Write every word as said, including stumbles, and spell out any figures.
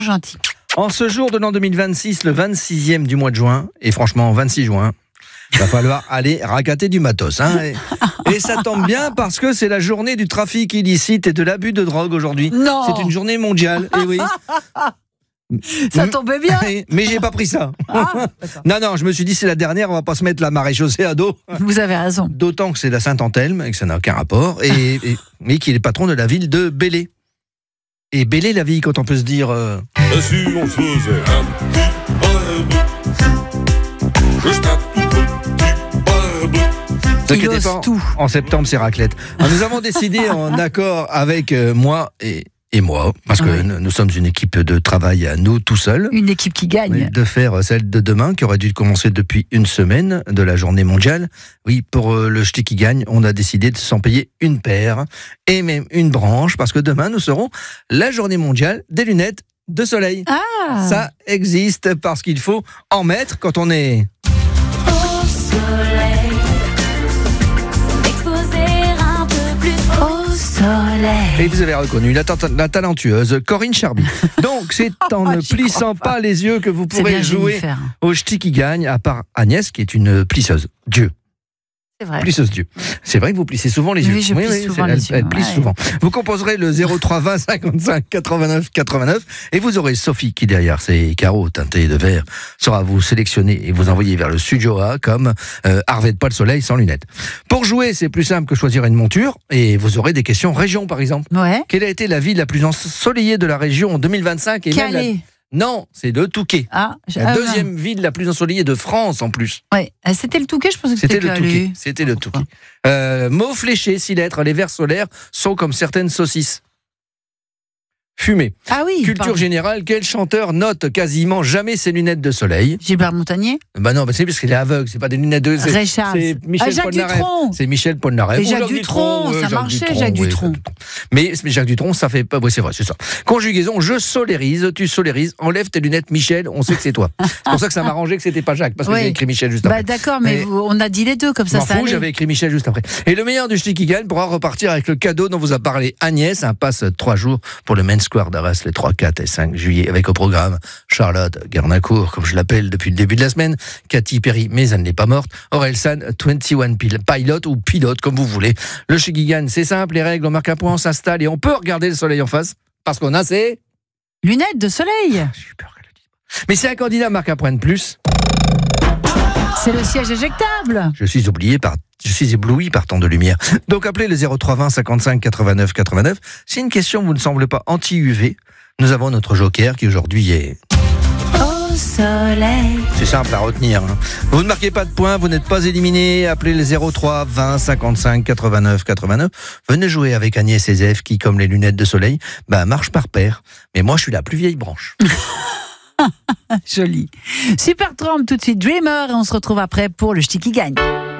Gentil. En ce jour de l'an deux mille vingt-six, le vingt-sixième du mois de juin, et franchement, vingt-six juin, il va falloir aller racater du matos. Hein, et, et ça tombe bien parce que c'est la journée du trafic illicite et de l'abus de drogue aujourd'hui. Non. C'est une journée mondiale, et oui. Ça tombait bien. Mais j'ai pas pris ça. Ah, non, non, je me suis dit c'est la dernière, on va pas se mettre la maréchaussée à dos. vous avez raison. D'autant que c'est la Saint-Anthelme et que ça n'a aucun rapport, et, et, mais qu'il est patron de la ville de Belley. Et Belley, la ville, quand on peut se dire... Euh... Et si on faisait un petit barbecue, juste un tout petit barbecue. Ne Il inquiétez ose pas, tout. en septembre, c'est raclette. Alors, nous avons décidé, en accord avec euh, moi et, et moi, parce que Oui. nous, nous sommes une équipe de travail à nous tout seuls, Une équipe qui gagne. de faire celle de demain, qui aurait dû commencer depuis une semaine de la journée mondiale. Oui, pour euh, le ch'ti qui gagne, on a décidé de s'en payer une paire, et même une branche, parce que demain, nous serons la journée mondiale des lunettes de soleil. Ah. Ça existe parce qu'il faut en mettre quand on est... Au soleil, exposer un peu plus au soleil. Et vous avez reconnu la, ta- la talentueuse Corinne Charby. Donc c'est en ne J'y plissant crois pas. pas les yeux que vous C'est pourrez bien jouer Jennifer. au ch'ti qui gagne, à part Agnès qui est une plisseuse. Dieu. C'est vrai. Plisseuse Dieu. C'est vrai que vous plissez souvent les Oui, yeux. je plisse souvent c'est- les elle, yeux, elle plisse ouais. souvent. Vous composerez le zéro trois vingt cinquante-cinq quatre-vingt-neuf quatre-vingt-neuf et vous aurez Sophie qui derrière ses carreaux teintés de vert sera vous sélectionner et vous envoyer vers le studio A comme euh, Harvey de Poil Soleil sans lunettes. Pour jouer, c'est plus simple que choisir une monture et vous aurez des questions région par exemple. Ouais. Quelle a été la ville la plus ensoleillée de la région en deux mille vingt-cinq et même la... Calais. Non, c'est le Touquet. Ah, je- La ah, deuxième ville la plus ensoleillée de France en plus. Ouais. Ah, c'était le Touquet, je pensais que C'était c'était le Calais. Touquet. C'était le Touquet. Euh, mot fléché, six lettres. Les vers solaires sont comme certaines saucisses. Fumée. Ah oui. Culture pardon. générale, quel chanteur note quasiment jamais ses lunettes de soleil? Gilbert Montagnier. Bah non, bah c'est parce qu'il est aveugle, c'est pas des lunettes de... c'est- Ray Charles. C'est Michel Ah, Jacques Polnareff. Dutronc. C'est Michel Polnareff. Mais Ou Jacques Dutronc, ouais, ça marchait, Jacques ouais, Dutronc. Mais, mais Jacques Dutronc, ça fait pas... Ouais, c'est vrai, c'est ça. Conjugaison, je solérise, tu solérises, enlève tes lunettes Michel, on sait que c'est toi. C'est pour ça que ça m'arrangeait que c'était pas Jacques, parce que Oui. j'ai écrit Michel juste Bah après. d'accord, mais Mais- vous- on a dit les deux comme Je ça, m'en ça fous, allait. j'avais écrit Michel juste après. Et le meilleur du ch'ti qui gagne pourra repartir avec le cadeau dont vous a parlé Agnès, un pass trois jours pour le Main Square d'Arras les trois, quatre et cinq juillet, avec au programme Charlotte Garnacourt, comme je l'appelle depuis le début de la semaine, Cathy Perry, mais elle n'est pas morte, Aurel San, vingt et un Pil- Pilot ou Pilote, comme vous voulez. Le ch'ti qui gagne, c'est simple, les règles, on marque un point, on s'installe et on peut regarder le soleil en face, parce qu'on a ces... Lunettes de soleil. J'ai eu peur qu'elle le dise pas. Mais si un candidat marque un point de plus, C'est le siège éjectable. je suis oublié par, je suis ébloui par tant de lumière. Donc appelez le zéro trois vingt cinquante-cinq quatre-vingt-neuf quatre-vingt-neuf. Si une question vous ne semble pas anti-U V, nous avons notre joker qui aujourd'hui est... Au soleil. C'est simple à retenir. hein. Vous ne marquez pas de points, vous n'êtes pas éliminé. Appelez le zéro trois vingt cinquante-cinq quatre-vingt-neuf quatre-vingt-neuf. Venez jouer avec Agnès et Zef qui, comme les lunettes de soleil, bah, marchent par paire. Mais moi, je suis la plus vieille branche. Joli. Super Trump, tout de suite Dreamer, et on se retrouve après pour le ch'ti qui gagne.